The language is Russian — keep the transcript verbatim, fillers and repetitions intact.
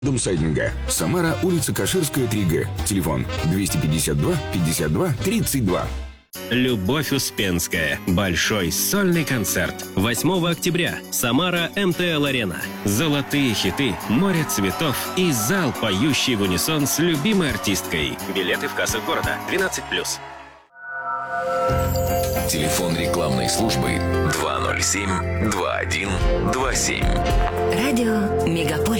Дом сайдинга. Самара, улица Каширская, три Г. Телефон двести пятьдесят два пятьдесят два тридцать два. Любовь Успенская. Большой сольный концерт. восьмого октября. Самара эм тэ эл-арена. Золотые хиты, море цветов и зал, поющий в унисон с любимой артисткой. Билеты в кассах города. двенадцать плюс. Телефон рекламной службы два ноль семь два один два семь. Радио Мегаполис.